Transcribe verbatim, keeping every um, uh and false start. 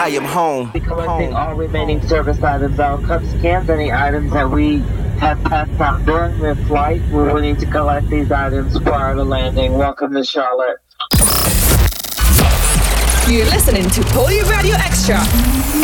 I am home. Be collecting Home. all remaining service items, our cups, cans, any items that we have passed out during the flight. We're willing to collect these items prior to landing. Welcome to Charlotte. You're listening to Polio Radio Extra.